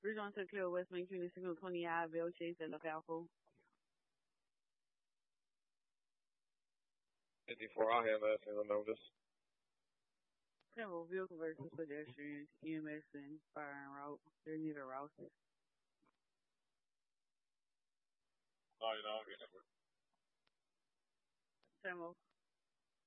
Bridgewater took care of West Main Community Signal 20I, Bell Chase, and the Falco. 54, I'll have that single notice. Several vehicle versus pedestrians, EMS, and fire and route. They're neither routes. Oh, you know, I'll get it. Samuel.